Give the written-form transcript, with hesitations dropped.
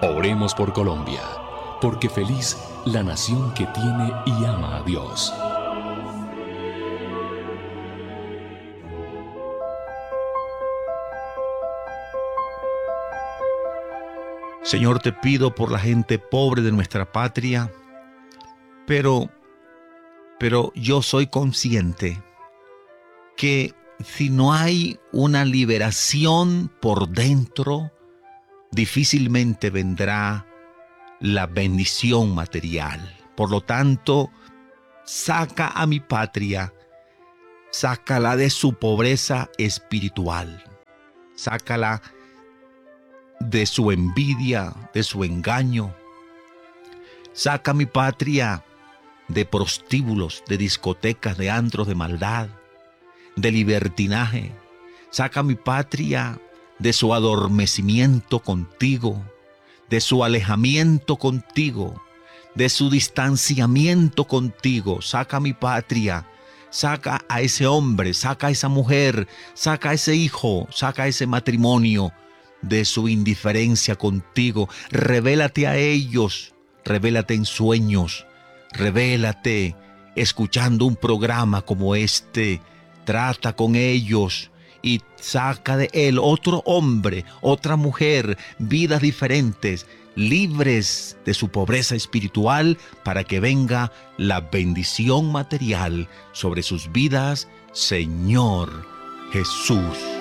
Oremos por Colombia, porque feliz la nación que tiene y ama a Dios. Señor, te pido por la gente pobre de nuestra patria, pero yo soy consciente que si no hay una liberación por dentro, difícilmente vendrá la bendición material. Por lo tanto, saca a mi patria, sácala de su pobreza espiritual, sácala de su envidia, de su engaño. Saca a mi patria de prostíbulos, de discotecas, de antros de maldad, de libertinaje. Saca a mi patria de su adormecimiento contigo, de su alejamiento contigo, de su distanciamiento contigo. Saca a mi patria, saca a ese hombre, saca a esa mujer, saca a ese hijo, saca a ese matrimonio de su indiferencia contigo. Revélate a ellos, revélate en sueños, revélate escuchando un programa como este. Trata con ellos y saca de él otro hombre, otra mujer, vidas diferentes, libres de su pobreza espiritual, para que venga la bendición material sobre sus vidas, Señor Jesús.